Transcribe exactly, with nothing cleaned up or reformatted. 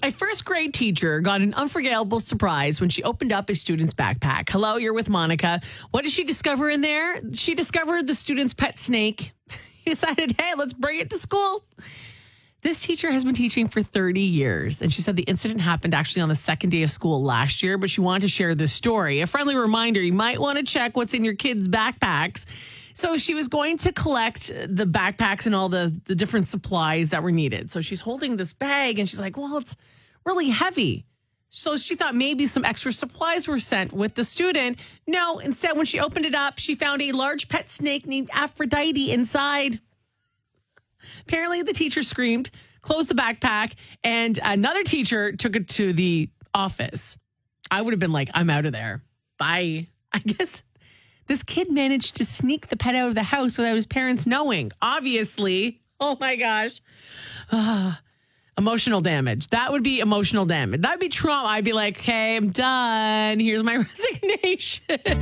My first grade teacher got an unforgettable surprise when she opened up a student's backpack. Hello, you're with Monica. What did she discover in there? She discovered the student's pet snake. He decided, hey, let's bring it to school. This teacher has been teaching for thirty years, and she said the incident happened actually on the second day of school last year, but she wanted to share this story. A friendly reminder, you might want to check what's in your kids' backpacks. So she was going to collect the backpacks and all the, the different supplies that were needed. So she's holding this bag, and she's like, well, it's really heavy. So she thought maybe some extra supplies were sent with the student. No, instead, when she opened it up, she found a large pet snake named Aphrodite inside. Apparently, the teacher screamed, closed the backpack, and another teacher took it to the office. I would have been like, I'm out of there. Bye. I guess this kid managed to sneak the pet out of the house without his parents knowing. Obviously. Oh, my gosh. Uh, emotional damage. That would be emotional damage. That would be trauma. I'd be like, okay, I'm done. Here's my resignation.